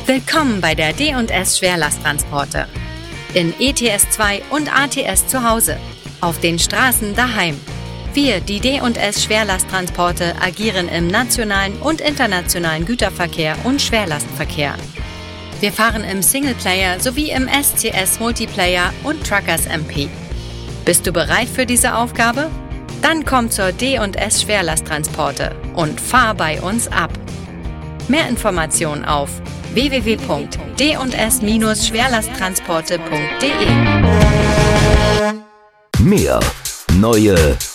Willkommen bei der D&S Schwerlasttransporte. In ETS 2 und ATS zu Hause. Auf den Straßen daheim. Wir, die D&S Schwerlasttransporte, agieren im nationalen und internationalen Güterverkehr und Schwerlastverkehr. Wir fahren im Singleplayer sowie im SCS Multiplayer und Truckers MP. Bist du bereit für diese Aufgabe? Dann komm zur D&S Schwerlasttransporte und fahr bei uns ab. Mehr Informationen auf www.d&s-schwerlasttransporte.de. Mehr neue